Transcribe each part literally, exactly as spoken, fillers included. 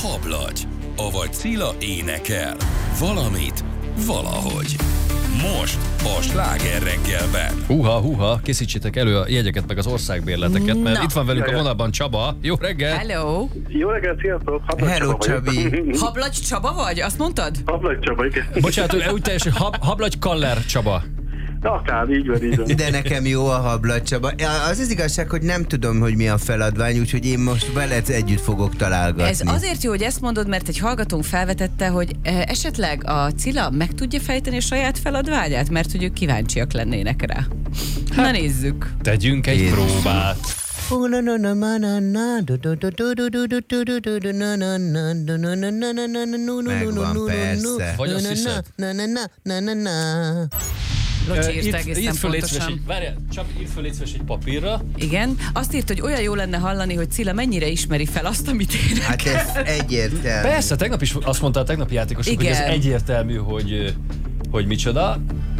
Hablagy, avagy Cilla énekel. Valamit, valahogy. Most a Sláger reggelben. Húha, húha, készítsétek elő a jegyeket meg az országbérleteket, mert Na. itt van velünk a vonalban Csaba. Jó reggel! Hello! Jó reggelt, sziasztok! Hablagy Hello, Csaba vagyok. Csabi! Hablagy Csaba vagy? Azt mondtad? Hablagy Csaba, igen. Bocsánat, úgy teljes, hogy hab, Hablagy Kaller Csaba. Akár, így van, így van. De nekem jó a Hablagy Csaba. Az az igazság, hogy nem tudom, hogy mi a feladvány, úgyhogy én most veled együtt fogok találgatni. Ez azért jó, hogy ezt mondod, mert egy hallgatónk felvetette, hogy eh, esetleg a Cilla meg tudja fejteni a saját feladványát, mert hogy ők kíváncsiak lennének rá. Na nézzük. Tegyünk egy Jézus. próbát. Megvan, persze. Vagy azt hiszed? Locsi Ö, írta írt- egészen írt föl, légy szíves pontosan. egy- Várjál, Csabi, írt föl, légy szíves egy papírra. Igen. Azt írt, hogy olyan jó lenne hallani, hogy Cilla mennyire ismeri fel azt, amit énekel. Hát ez egyértelmű. Persze, tegnap is azt mondta a tegnapi játékosok, hogy ez Igen. egyértelmű, hogy, hogy micsoda,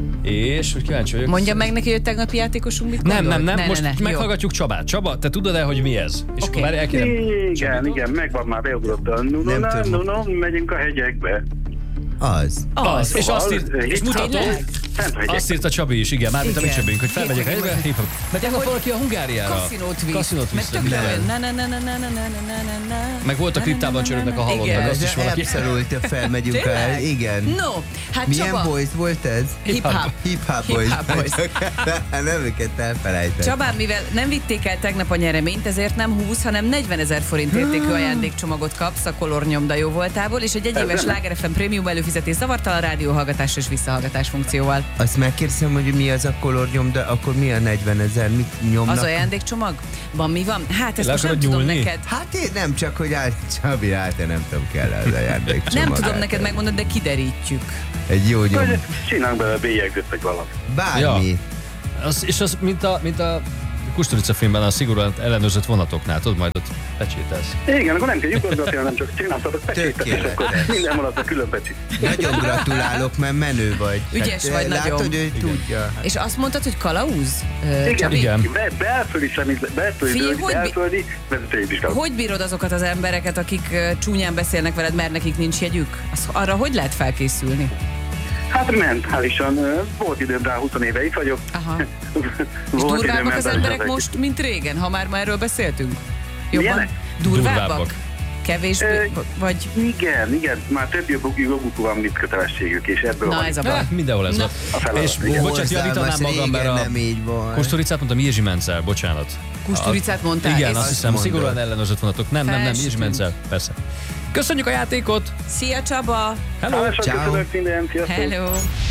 és hogy kíváncsi vagyok. Mondja meg neki, hogy tegnapi játékosunk mit Nem, gondol? nem, nem, Ne, most ne, ne. meghallgatjuk Csabát. Csaba, te tudod el, hogy mi ez? És Oké. akkor várj, el kéne... Igen, igen, megvan már, beugrott a nu Nem nu tudom. nu nu megyünk a hegyekbe. Az. Jó. Az, és azt írt, Szóval, és mutatom, tényleg? Fent a hegyek. azt írta Csabi is, igen, mármint a mi Igen. Csabink, hogy felmegyek Igen. helybe, hip-hop. Mert tegnap valaki a Hungáriára. Kaszinót visz. Kaszinót Mert visz. tök igen. olyan. Na, na, na, na, na, na, na, na, na, na. Meg volt a kriptában csörögnek a halott, Igen. meg azt is valaki. Abszolút, felmegyünk el. Tényleg? Igen. No, hát Milyen Csaba. boys volt ez? Hip-hop. Hip-hop boys. Hip-hop boys. Nem őket elfelejtett. Csabán, mivel nem vitték el tegnap a nyereményt, ezért nem húsz, hanem negyvenezer forint értékű ajándékcsomagot kapsz a Color nyomda jó voltából, és egy egyéves Sláger ef em prémium előfizetés zavartalan rádióhallgatás és visszahallgatás funkcióval. Azt megkérdezem, hogy mi az a kolornyom, de akkor mi a negyvenezer? Mit nyomnak? Az ajándékcsomagban mi van? Hát ezt Le most nem akarod tudom nyúlni? neked. Hát én nem csak, hogy át, Csabi, hát én nem tudom, kell az ajándékcsomag. Nem tudom hát, neked megmondani, de kiderítjük. Egy jó nyom. Hogy csinálunk bele bélyegzőt, vagy valami. Bármi. Az, és az, mint a, mint a Kusturica filmben a szigorúan ellenőrzött vonatoknál, tudod, majd ott pecsételsz. Igen, akkor nem kell lyukadgatni, hanem csak csináltatok pecsétet, és akkor minden van az a külön pecsit. Nagyon gratulálok, mert menő vagy. Ügyes vagy látod, nagyon. hogy ő tudja. És azt mondtad, hogy kalauz? Ö, Igen, Csabi? igen. Be, belföldi személy, belföldi, Figyelj, zöldi, hogy bi- belföldi vezetői vizsgálat. Hogy bírod azokat az embereket, akik ö, csúnyán beszélnek veled, mert nekik nincs jegyük? Az, arra hogy lehet felkészülni? Hát mentálisan, ö, volt időm rá, húsz éve itt vagyok. Aha. És Volt időm durvábbak az mentálisan emberek felkészülni. most, mint régen, ha már ma erről beszéltünk? Jobban? Milyenek? Durvábbak? Durvábbak. Kevésbé? Ö, Vagy... Igen, igen, már több joguk, joguk van, mint kötelességük, és ebből Na van. ez a baj. Ah, mindenhol ez Na. van. A feladat, És igen. bocsánat, javítanám Borzalmas, magam, mert régen a nem így volt. Kusturicát mondtam, Jézsi Mencel, bocsánat. Kusturicát mondtál? Igen, és- azt hiszem, mondod. szigorúan ellenőrzött vonatok. Nem, nem, nem, Jézsi Festünk. Mencel, persze. Köszönjük a játékot! Szia Csaba! Hello! Hálásan Ciao. köszönök minden, sziasztok! Hello!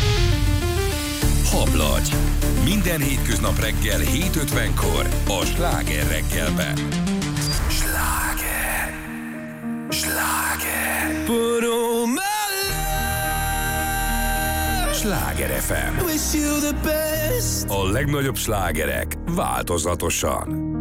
Hablagy. Minden hétköznap reggel hét ötvenkor a Sláger reggelben. Sláger. Sláger. Sláger ef em. A legnagyobb slágerek változatosan.